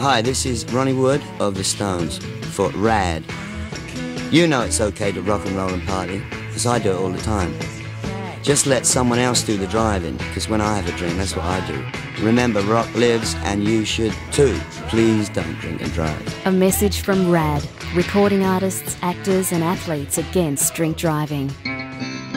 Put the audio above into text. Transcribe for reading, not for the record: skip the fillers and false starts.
Hi, this is Ronnie Wood of the Stones for Rad. You know it's okay to rock and roll and party, because I do it all the time. Just let someone else do the driving, because when I have a drink, that's what I do. Remember, rock lives, and you should too. Please don't drink and drive. A message from RAD, recording artists, actors and athletes against drink driving.